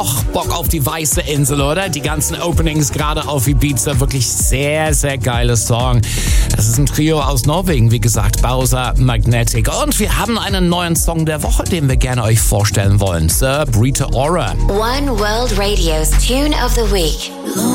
Och, Bock auf die weiße Insel, oder? Die ganzen Openings gerade auf Ibiza, wirklich sehr, sehr geiles Song. Das ist ein Trio aus Norwegen, wie gesagt, Bowser, Magnetic. Und wir haben einen neuen Song der Woche, den wir gerne euch vorstellen wollen. Sir Brita Ora. One World Radio's Tune of the Week.